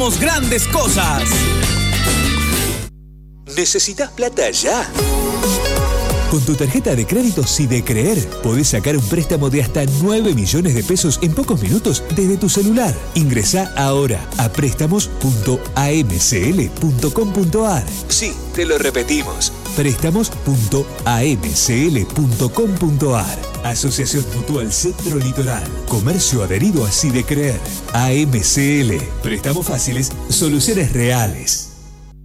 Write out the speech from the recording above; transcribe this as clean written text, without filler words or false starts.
Grandes cosas. ¿Necesitas plata ya? Con tu tarjeta de crédito Sidecreer podés sacar un préstamo de hasta 9 millones de pesos en pocos minutos desde tu celular. Ingresá ahora a préstamos.amcl.com.ar. Sí, te lo repetimos. Préstamos.amcl.com.ar. Asociación Mutual Centro Litoral. Comercio adherido a Sidecreer. AMCL. Préstamos fáciles, soluciones reales.